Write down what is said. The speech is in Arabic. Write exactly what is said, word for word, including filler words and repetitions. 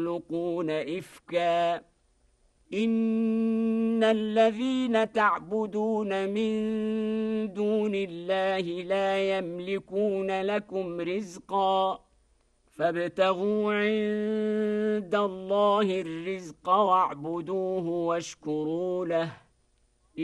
يخلقون إفكا إن الذين تعبدون من دون الله لا يملكون لكم رزقا فابتغوا عند الله الرزق واعبدوه واشكروا له